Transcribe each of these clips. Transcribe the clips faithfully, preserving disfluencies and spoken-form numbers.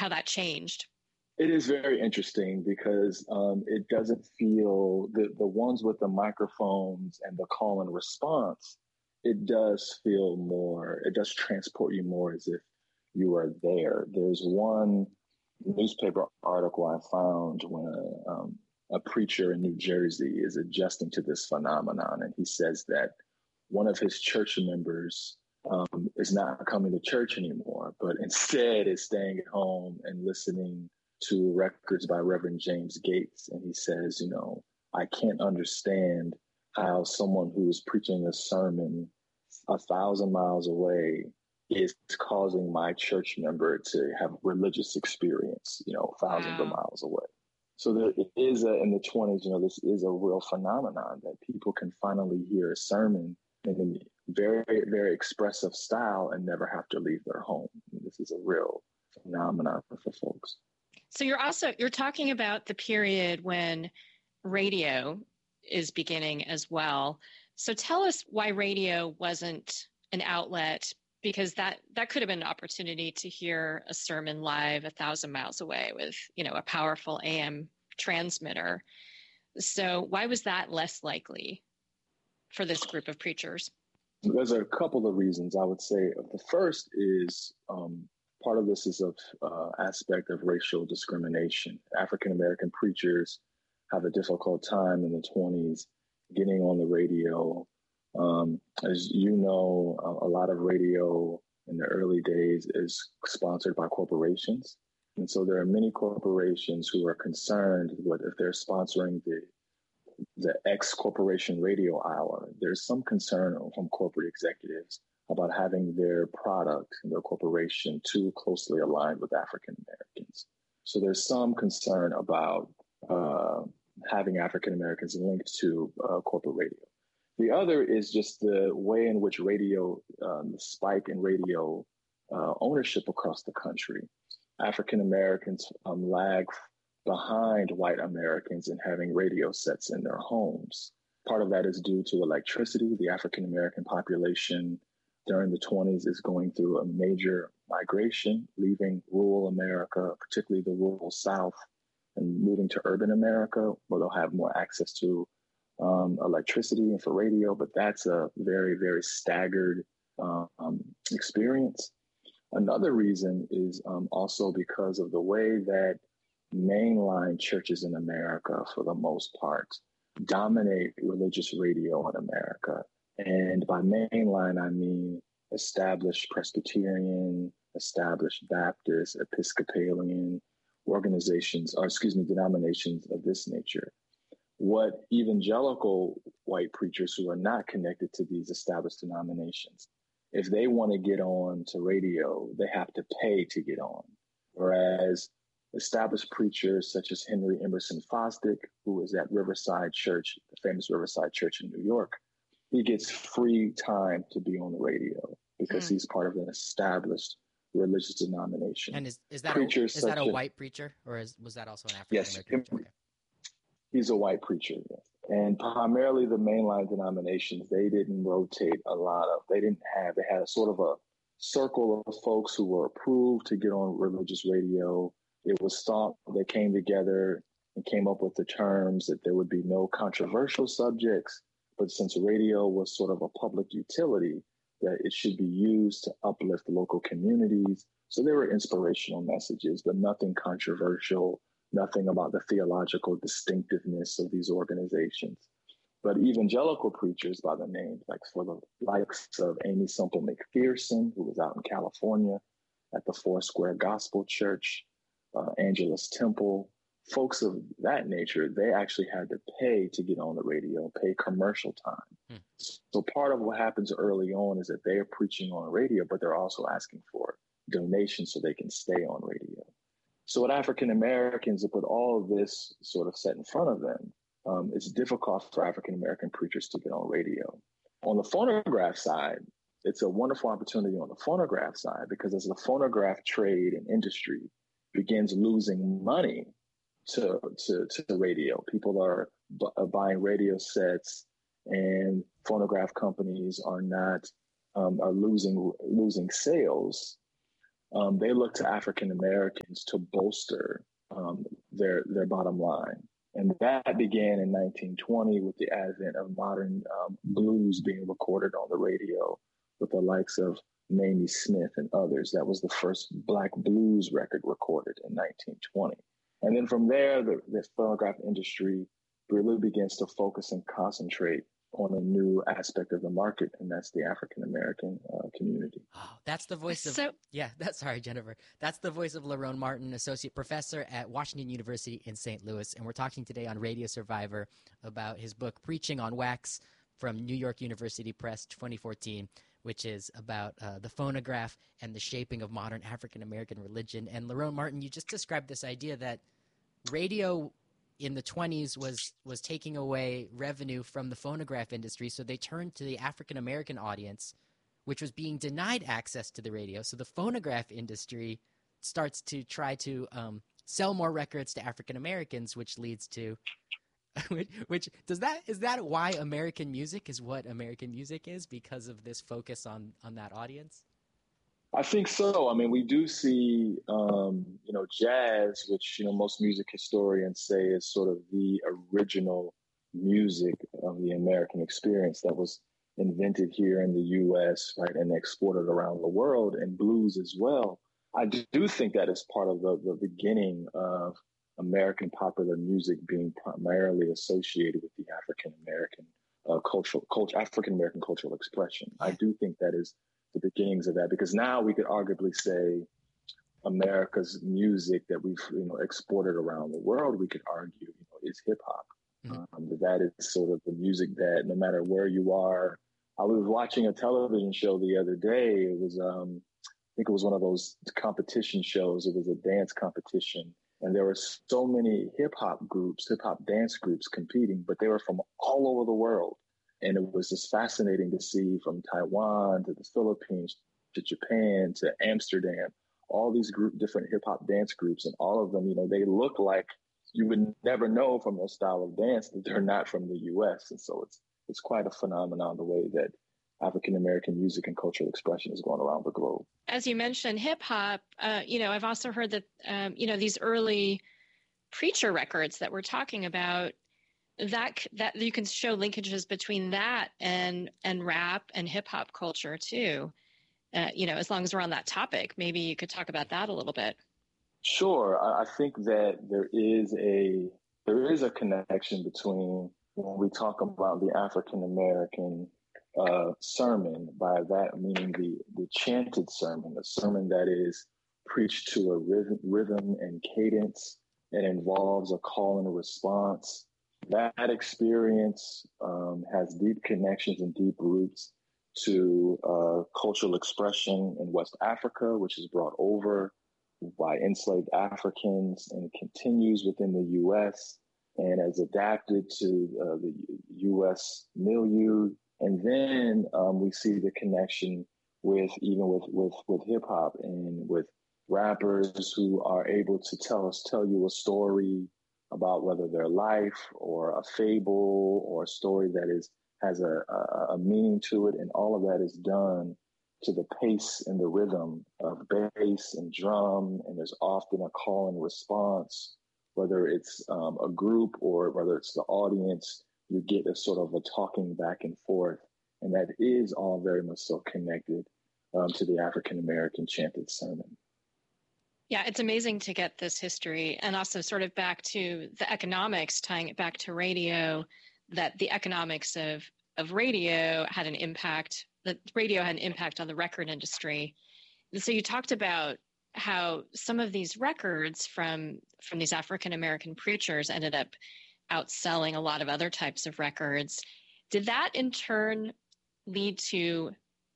how that changed. It is very interesting because um, it doesn't feel, the, the ones with the microphones and the call and response, it does feel more, it does transport you more as if you are there. There's one newspaper article I found when a, um, a preacher in New Jersey is adjusting to this phenomenon. And he says that one of his church members um, is not coming to church anymore, but instead is staying at home and listening to records by Reverend James Gates. And he says, you know, I can't understand how someone who is preaching a sermon a thousand miles away is causing my church member to have religious experience, you know, thousands wow. of miles away. So there it is a, in the twenties, you know, this is a real phenomenon that people can finally hear a sermon in a very, very expressive style and never have to leave their home. This is a real phenomenon for folks. So you're also, you're talking about the period when radio is beginning as well. So tell us why radio wasn't an outlet, because that, that could have been an opportunity to hear a sermon live a thousand miles away with, you know, a powerful A M transmitter. So why was that less likely for this group of preachers? There's a couple of reasons. I would say the first is, um, part of this is of uh, aspect of racial discrimination. African-American preachers have a difficult time in the twenties getting on the radio. Um, as you know, a, a lot of radio in the early days is sponsored by corporations. And so there are many corporations who are concerned with if they're sponsoring the the X corporation radio hour, there's some concern from corporate executives about having their product and their corporation too closely aligned with African Americans. So there's some concern about uh, having African Americans linked to uh, corporate radio. The other is just the way in which radio, um, the spike in radio uh, ownership across the country. African Americans um, lag behind white Americans in having radio sets in their homes. Part of that is due to electricity. The African American population during the twenties is going through a major migration, leaving rural America, particularly the rural South, and moving to urban America, where they'll have more access to um, electricity and for radio. But that's a very, very staggered um, experience. Another reason is um, also because of the way that mainline churches in America, for the most part, dominate religious radio in America. And by mainline, I mean established Presbyterian, established Baptist, Episcopalian organizations, or excuse me, denominations of this nature. What evangelical white preachers who are not connected to these established denominations, if they want to get on to radio, they have to pay to get on. Whereas established preachers such as Henry Emerson Fosdick, who is at Riverside Church, the famous Riverside Church in New York, he gets free time to be on the radio because mm. he's part of an established religious denomination. And is, is that a, is that a white preacher, or is, was that also an African-American yes, preacher? Okay. He's a white preacher, yes. And primarily the mainline denominations, they didn't rotate a lot of, they didn't have, they had a sort of a circle of folks who were approved to get on religious radio. It was thought they came together and came up with the terms that there would be no controversial subjects, but since radio was sort of a public utility, that it should be used to uplift local communities. So there were inspirational messages, but nothing controversial, nothing about the theological distinctiveness of these organizations. But evangelical preachers by the name, like for the likes of Amy Semple McPherson, who was out in California at the Foursquare Gospel Church, Uh, Angelus Temple, folks of that nature, they actually had to pay to get on the radio, pay commercial time. Hmm. So part of what happens early on is that they are preaching on radio, but they're also asking for donations so they can stay on radio. So what African Americans, with all of this sort of set in front of them, um, it's difficult for African American preachers to get on radio. On the phonograph side, it's a wonderful opportunity on the phonograph side because as the phonograph trade and industry begins losing money to, to, to the radio. People are bu- buying radio sets and phonograph companies are not, um, are losing, losing sales. um, they looked to African Americans to bolster um, their their bottom line. And that began in nineteen twenty with the advent of modern um, blues being recorded on the radio with the likes of Mamie Smith and others. That was the first Black blues record recorded in nineteen twenty. And then from there, the, the phonograph industry really begins to focus and concentrate on a new aspect of the market, and that's the African American uh, community. Oh, that's the voice of, so, yeah, that's, sorry, Jennifer. That's the voice of Lerone Martin, Associate Professor at Washington University in Saint Louis. And we're talking today on Radio Survivor about his book, Preaching on Wax, from New York University Press, twenty fourteen, which is about uh, the phonograph and the shaping of modern African American religion. And Lerone Martin, you just described this idea that radio in the twenties was was taking away revenue from the phonograph industry, so they turned to the African American audience, which was being denied access to the radio. So the phonograph industry starts to try to um, sell more records to African Americans, which leads to which, which does that is that why American music is what American music is, because of this focus on on that audience? I think so. I mean, we do see, um, you know, jazz, which, you know, most music historians say is sort of the original music of the American experience that was invented here in the U S, right, and exported around the world, and blues as well. I do think that is part of the, the beginning of American popular music being primarily associated with the African American uh, cultural, culture, African American cultural expression. I do think that is the beginnings of that, because now we could arguably say America's music that we've, you know, exported around the world, we could argue, you know, is hip hop. Mm-hmm. Um, that is sort of the music that no matter where you are. I was watching a television show the other day. It was, um, I think it was one of those competition shows. It was a dance competition, and there were so many hip hop groups, hip hop dance groups competing, but they were from all over the world. And it was just fascinating to see, from Taiwan to the Philippines to Japan to Amsterdam, all these group, different hip hop dance groups, and all of them, you know, they look like you would never know from their style of dance that they're not from the U S. And so it's it's quite a phenomenon, the way that African American music and cultural expression is going around the globe. As you mentioned, hip hop, uh, you know, I've also heard that, um, you know, these early preacher records that we're talking about, that that you can show linkages between that and and rap and hip hop culture too. Uh, you know, as long as we're on that topic, maybe you could talk about that a little bit. Sure, I think that there is a there is a connection between, when we talk about the African American uh, sermon, by that meaning the the chanted sermon, a sermon that is preached to a rhythm, rhythm and cadence. It involves a call and a response. That experience um, has deep connections and deep roots to uh, cultural expression in West Africa, which is brought over by enslaved Africans and continues within the U S and has adapted to uh, the U S milieu. And then um, we see the connection with even with with with hip hop and with rappers who are able to tell us tell you a story about whether their life or a fable or a story that is has a, a, a meaning to it. And all of that is done to the pace and the rhythm of bass and drum. And there's often a call and response, whether it's um, a group or whether it's the audience. You get a sort of a talking back and forth. And that is all very much so connected um, to the African-American chanted sermon. Yeah, it's amazing to get this history, and also sort of back to the economics, tying it back to radio, that the economics of, of radio had an impact, that radio had an impact on the record industry. And so you talked about how some of these records from, from these African-American preachers ended up outselling a lot of other types of records. Did that in turn lead to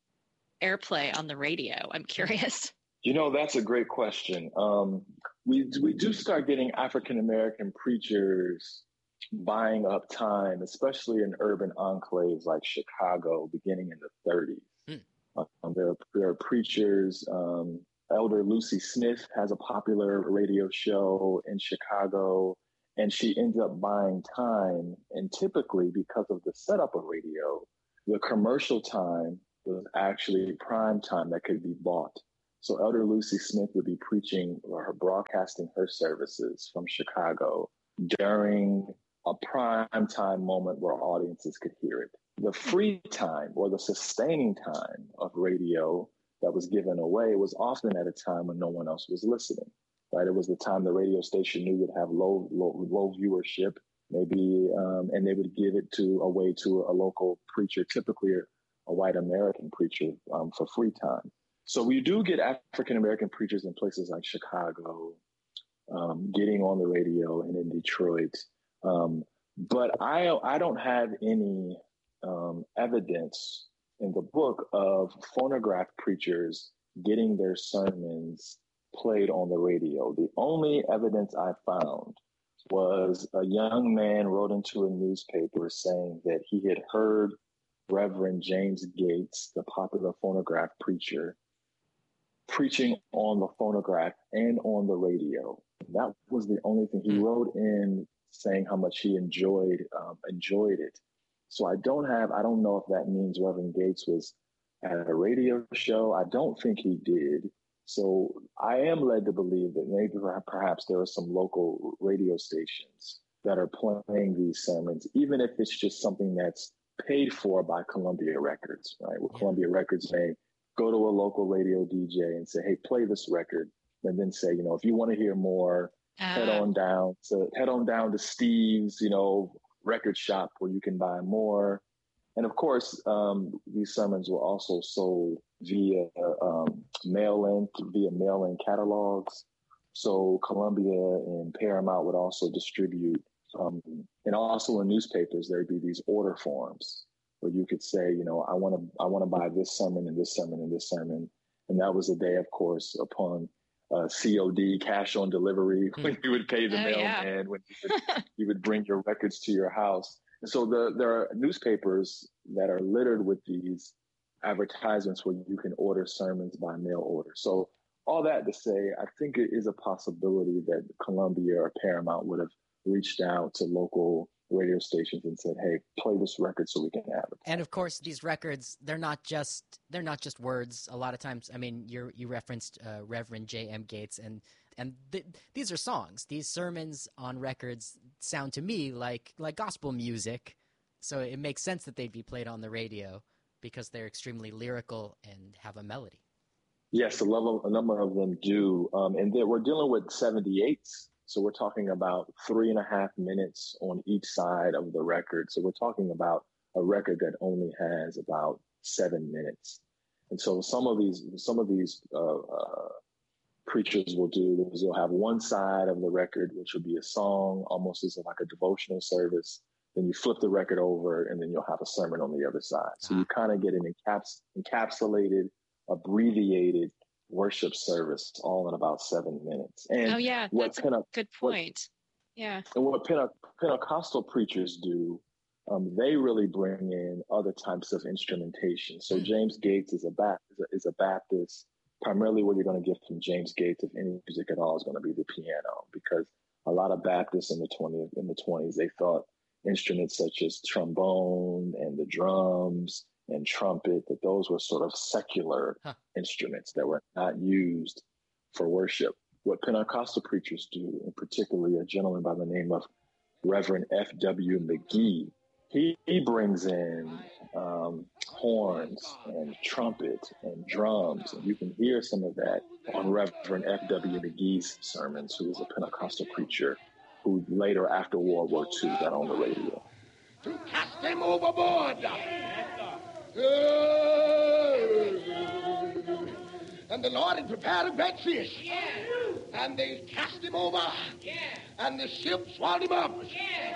airplay on the radio? I'm curious. You know, that's a great question. Um, we we do start getting African-American preachers buying up time, especially in urban enclaves like Chicago, beginning in the thirties. Mm. Um, there, are, there are preachers. Um, Elder Lucy Smith has a popular radio show in Chicago, and she ends up buying time. And typically, because of the setup of radio, the commercial time was actually prime time that could be bought. So Elder Lucy Smith would be preaching or her broadcasting her services from Chicago during a prime time moment where audiences could hear it. The free time or the sustaining time of radio that was given away was often at a time when no one else was listening, right? It was the time the radio station knew would have low, low, low viewership, maybe, um, and they would give it to away to a local preacher, typically a, a white American preacher, um, for free time. So we do get African-American preachers in places like Chicago, um, getting on the radio and in Detroit. Um, but I, I don't have any um, evidence in the book of phonograph preachers getting their sermons played on the radio. The only evidence I found was a young man wrote into a newspaper saying that he had heard Reverend James Gates, the popular phonograph preacher, preaching on the phonograph and on the radio. That was the only thing. He mm. wrote in saying how much he enjoyed um, enjoyed it. So I don't have, I don't know if that means Reverend Gates was at a radio show. I don't think he did. So I am led to believe that maybe perhaps there are some local radio stations that are playing these sermons, even if it's just something that's paid for by Columbia Records, right? Where yeah. Columbia Records may go to a local radio D J and say, hey, play this record. And then say, you know, if you want to hear more, uh, head on down to head on down to Steve's, you know, record shop where you can buy more. And of course, um, these sermons were also sold via um, mail-in, via mail-in catalogs. So Columbia and Paramount would also distribute, um, and also in newspapers, there'd be these order forms where you could say, you know, I want to, I want to buy this sermon and this sermon and this sermon. And that was a day, of course, upon uh, C O D, cash on delivery, mm. when you would pay the oh, mailman, yeah. when you would, you would bring your records to your house. And so the, there are newspapers that are littered with these advertisements where you can order sermons by mail order. So all that to say, I think it is a possibility that Columbia or Paramount would have reached out to local radio stations and said, hey, play this record so we can advertise. And of course, these records, they're not just they're not just words. A lot of times, I mean, you you referenced uh, Reverend J M Gates, and and th- these are songs. These sermons on records sound to me like like gospel music. So it makes sense that they'd be played on the radio because they're extremely lyrical and have a melody. Yes, a, level, a number of them do. Um, and we're dealing with seventy-eights. So we're talking about three and a half minutes on each side of the record. So we're talking about a record that only has about seven minutes. And so some of these, some of these uh, uh, preachers will do is they'll have one side of the record, which will be a song, almost as like a devotional service. Then you flip the record over, and then you'll have a sermon on the other side. So you kind of get an encaps- encapsulated, abbreviated worship service all in about seven minutes. And oh yeah, that's Pente- a good point. What, yeah. And what Pente- Pentecostal preachers do, um, they really bring in other types of instrumentation. So mm. James Gates is a, ba- is a is a Baptist. Primarily, what you're going to get from James Gates, if any music at all, is going to be the piano, because a lot of Baptists in the twentieth in the twenties, they thought instruments such as trombone and the drums and trumpet, that those were sort of secular huh. instruments that were not used for worship. What Pentecostal preachers do, and particularly a gentleman by the name of Reverend F W McGee, he, he brings in um, horns and trumpet and drums, and you can hear some of that on Reverend F W McGee's sermons, who was a Pentecostal preacher who later, after World War Two, got on the radio. To cast them overboard! And the Lord had prepared a great fish. Yeah. And they cast him over. Yeah. And the ship swallowed him up. Yeah.